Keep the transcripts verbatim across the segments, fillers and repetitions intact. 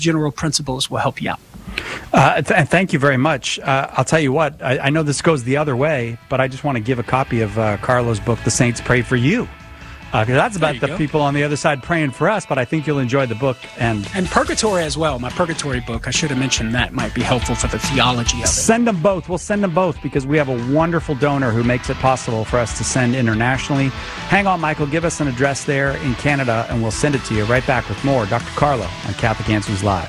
general principles will help you out. Uh, th- and thank you very much. Uh, I'll tell you what, I, I know this goes the other way, but I just want to give a copy of uh, Carlo's book, The Saints Pray for You. Because uh, that's about the go. people on the other side praying for us, but I think you'll enjoy the book. And and Purgatory as well. My Purgatory book, I should have mentioned that might be helpful for the theology of it. Send them both. We'll send them both because we have a wonderful donor who makes it possible for us to send internationally. Hang on, Michael. Give us an address there in Canada, and we'll send it to you. Right back with more Doctor Carlo on Catholic Answers Live.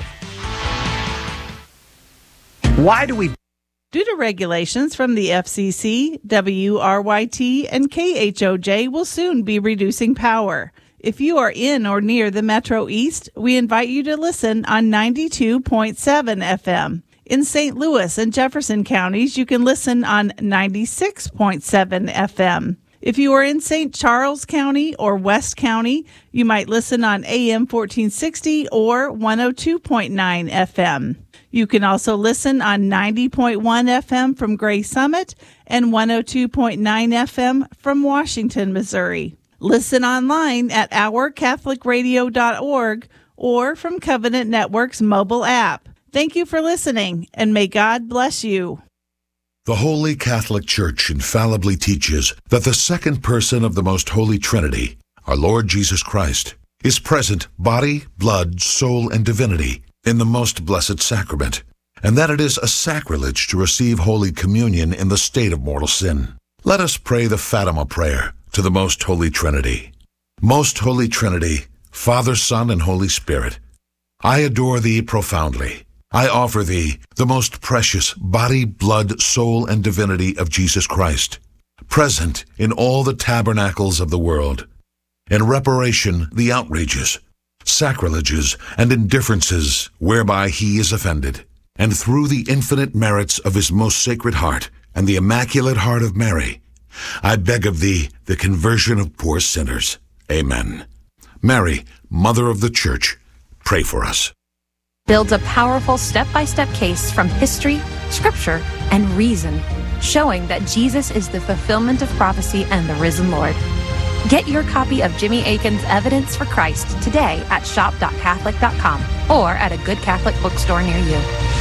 Why do we... Due to regulations from the F C C, W R Y T and K H O J will soon be reducing power. If you are in or near the Metro East, we invite you to listen on ninety-two point seven F M. In Saint Louis and Jefferson counties, you can listen on ninety-six point seven F M. If you are in Saint Charles County or West County, you might listen on A M fourteen sixty or one oh two point nine F M. You can also listen on ninety point one F M from Gray Summit and one oh two point nine F M from Washington, Missouri. Listen online at our catholic radio dot org or from Covenant Network's mobile app. Thank you for listening, and may God bless you. The Holy Catholic Church infallibly teaches that the second person of the Most Holy Trinity, our Lord Jesus Christ, is present body, blood, soul, and divinity in the most blessed sacrament, and that it is a sacrilege to receive Holy Communion in the state of mortal sin. Let us pray the Fatima prayer to the Most Holy Trinity. Most Holy Trinity, Father, Son, and Holy Spirit, I adore Thee profoundly. I offer Thee the most precious body, blood, soul, and divinity of Jesus Christ, present in all the tabernacles of the world, in reparation the outrages, sacrileges, and indifferences whereby He is offended, and through the infinite merits of His most sacred heart and the Immaculate Heart of Mary, I beg of Thee the conversion of poor sinners. Amen. Mary, Mother of the Church, pray for us. Builds a powerful step-by-step case from history, scripture, and reason, showing that Jesus is the fulfillment of prophecy and the risen Lord. Get your copy of Jimmy Akin's Evidence for Christ today at shop dot catholic dot com or at a good Catholic bookstore near you.